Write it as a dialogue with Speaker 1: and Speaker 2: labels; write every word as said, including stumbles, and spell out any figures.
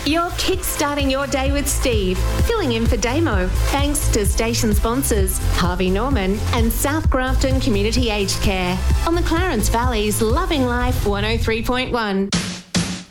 Speaker 1: You're kick-starting your day with Steve, filling in for Damo, thanks to station sponsors Harvey Norman and South Grafton Community Aged Care on the Clarence Valley's Loving Life one oh three point one.